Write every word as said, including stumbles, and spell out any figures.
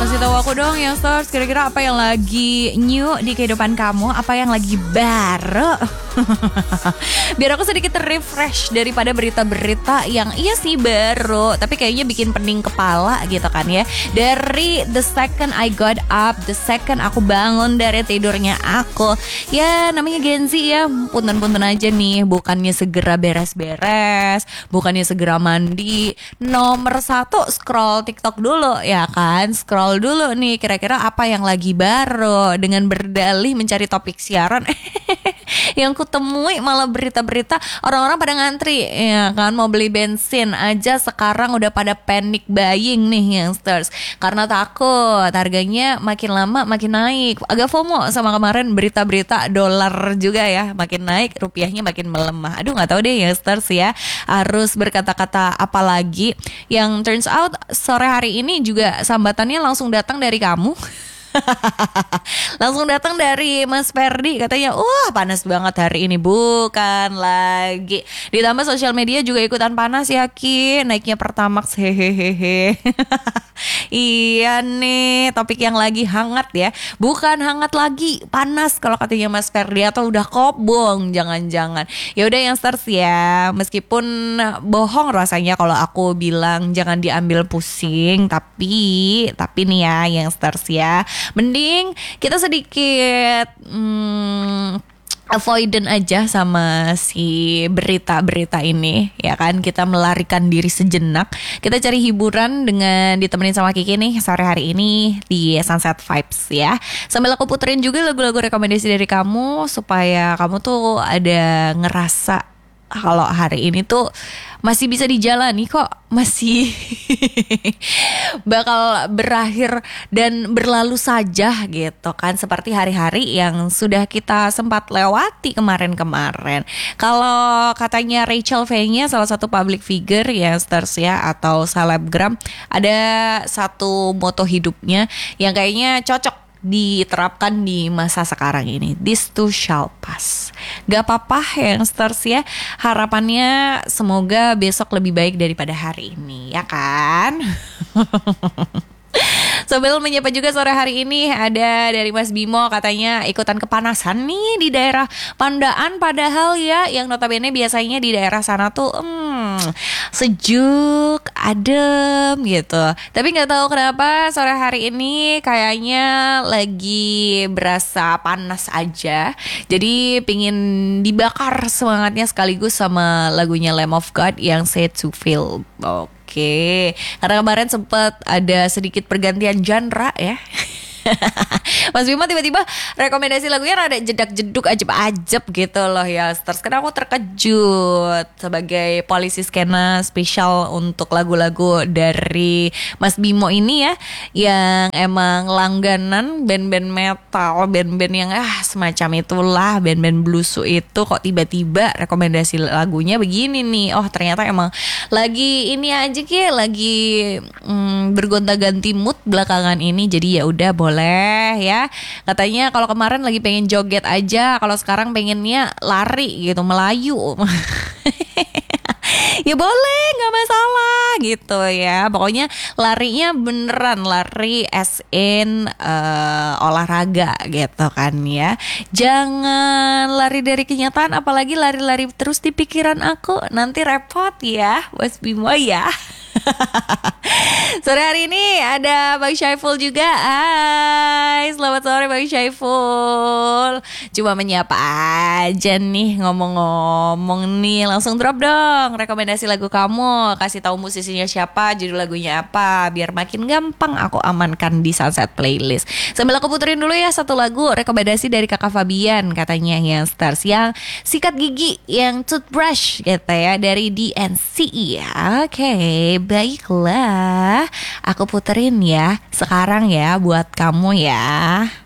Kasih tahu aku dong yang stars, kira-kira apa yang lagi new di kehidupan kamu, apa yang lagi baru. Biar aku sedikit refresh daripada berita-berita yang iya sih baru, tapi kayaknya bikin pening kepala gitu kan ya. Dari the second I got up, the second aku bangun dari tidurnya aku, ya namanya Gen Z ya, punten-punten aja nih. Bukannya segera beres-beres, bukannya segera mandi, nomor satu scroll TikTok dulu ya kan. Scroll dulu nih kira-kira apa yang lagi baru, dengan berdalih mencari topik siaran. Yang kutemui malah berita-berita orang-orang pada ngantri ya kan, mau beli bensin aja sekarang udah pada panic buying nih youngsters, karena takut harganya makin lama makin naik. Agak FOMO sama kemarin berita-berita dolar juga ya, makin naik rupiahnya makin melemah. Aduh nggak tahu deh youngsters ya, harus berkata-kata apa lagi. Yang turns out sore hari ini juga sambatannya langsung datang dari kamu. Langsung datang dari Mas Ferdi, katanya wah panas banget hari ini. Bukan lagi, ditambah sosial media juga ikutan panas ya Ki, naiknya Pertamax hehehe. Iya nih, topik yang lagi hangat ya. Bukan hangat lagi, panas kalau katanya Mas Ferdi, atau udah kobong jangan-jangan. Ya udah yang stars ya, meskipun bohong rasanya kalau aku bilang jangan diambil pusing, tapi tapi nih ya yang stars ya, mending kita sedikit hmm, avoidant aja sama si berita-berita ini ya kan. Kita melarikan diri sejenak, kita cari hiburan dengan ditemenin sama Kiki nih sore hari ini di Sunset Vibes ya. Sambil aku puterin juga lagu-lagu rekomendasi dari kamu, supaya kamu tuh ada ngerasa kalau hari ini tuh masih bisa dijalani kok, masih bakal berakhir dan berlalu saja gitu kan, seperti hari-hari yang sudah kita sempat lewati kemarin-kemarin. Kalau katanya Rachel V-nya, salah satu public figure ya stars ya, atau selebgram, ada satu moto hidupnya yang kayaknya cocok diterapkan di masa sekarang ini. This too shall pass. Gak apa-apa yang stars ya, harapannya semoga besok lebih baik daripada hari ini ya kan. Sambil menyapa juga sore hari ini ada dari Mas Bimo, katanya ikutan kepanasan nih di daerah Pandaan, padahal ya yang notabene biasanya di daerah sana tuh hmm, sejuk, adem gitu. Tapi nggak tahu kenapa sore hari ini kayaknya lagi berasa panas aja. Jadi pingin dibakar semangatnya sekaligus sama lagunya Lamb of God yang Said to Feel. Oke. Oke, karena kemarin sempat ada sedikit pergantian genre ya. Mas Bima tiba-tiba rekomendasi lagunya rada jedak-jeduk ajeb-ajeb gitu loh ya stars. Karena aku terkejut sebagai polisi skena spesial untuk lagu-lagu dari Mas Bimo ini ya, yang emang langganan band-band metal, band-band yang ah semacam itulah, band-band bluesu itu, kok tiba-tiba rekomendasi lagunya begini nih. Oh ternyata emang lagi ini aja Ki, lagi mm, bergonta-ganti mood belakangan ini. Jadi ya udah boleh ya. Katanya kalau kemarin lagi pengen joget aja, kalau sekarang pengennya lari gitu, melayu. Ya boleh, gak masalah gitu ya. Pokoknya larinya beneran lari as in uh, olahraga gitu kan ya. Jangan lari dari kenyataan, apalagi lari-lari terus di pikiran aku, nanti repot ya Mas Bimo ya. Sore hari ini ada Bang Syaiful juga. Hai, selamat sore Bang Syaiful. Cuma menyapa aja nih, ngomong-ngomong nih, langsung drop dong rekomendasi lagu kamu. Kasih tahu musisinya siapa, judul lagunya apa, biar makin gampang aku amankan di Sunset Playlist. Sambil aku puterin dulu ya satu lagu rekomendasi dari Kakak Fabian, katanya yang stars, yang sikat gigi, yang toothbrush gitu ya, dari D N C ya. Oke, okay, baiklah, aku puterin ya sekarang ya buat kamu ya.